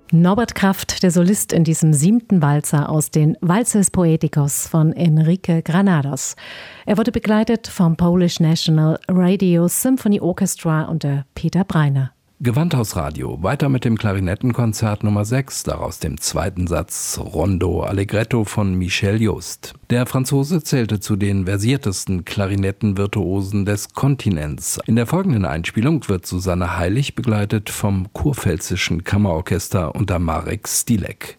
Norbert Kraft, der Solist in diesem 7. Walzer aus den Valses Poeticos von Enrique Granados. Er wurde begleitet vom Polish National Radio Symphony Orchestra unter Peter Breiner. Gewandhausradio, weiter mit dem Klarinettenkonzert Nummer 6, daraus dem zweiten Satz Rondo Allegretto von Michel Just. Der Franzose zählte zu den versiertesten Klarinettenvirtuosen des Kontinents. In der folgenden Einspielung wird Susanne Heilig begleitet vom Kurpfälzischen Kammerorchester unter Marek Stilek.